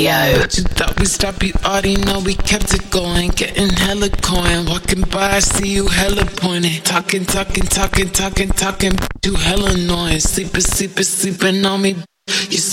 You thought we stopped, you already know we kept it going. Getting hella coin, walking by, I see you hella pointing. Talking, you hella annoying. Sleeping on me, you so